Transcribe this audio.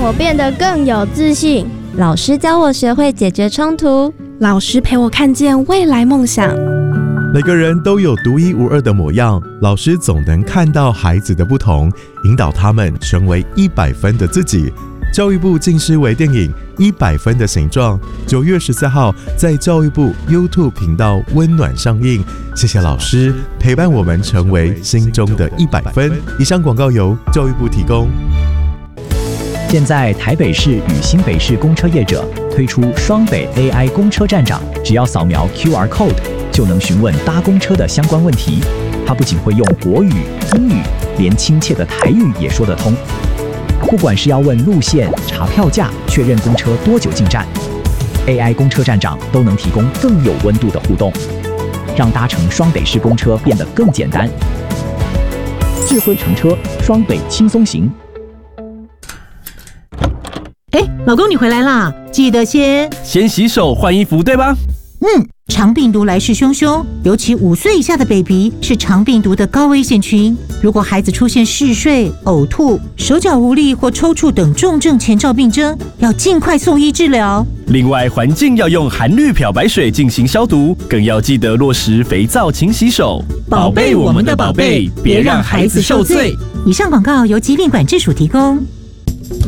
我变得更有自信。 老师教我学会解决冲突， 老师陪我看见未来梦想。 每个人都有独一无二的模样，老师总能看到孩子的不同，引导他们成为100分的自己。教育部近视微电影《100分的形状》9月14号在教育部 YouTube 频道温暖上映。谢谢老师陪伴我们成为心中的100分。以上广告由教育部提供。 现在台北市与新北市公车业者推出双北 AI 公车站长，只要扫描 QR Code 就能询问搭公车的相关问题。他不仅会用国语、英语，连亲切的台语也说得通。不管是要问路线、查票价、确认公车多久进站， AI 公车站长都能提供更有温度的互动，让搭乘双北市公车变得更简单。智慧乘车，双北轻松行。 老公你回来啦，记得先洗手换衣服，对吧？ 肠病毒来势汹汹，尤其5岁以下的 baby 是肠病毒的高危险群。如果孩子出现嗜睡、呕吐、手脚无力或抽搐等重症前兆病征，要尽快送医治疗。 另外，环境要用含氯漂白水进行消毒，更要记得落实肥皂勤洗手， 宝贝我们的宝贝，别让孩子受罪。以上广告由疾病管制署提供。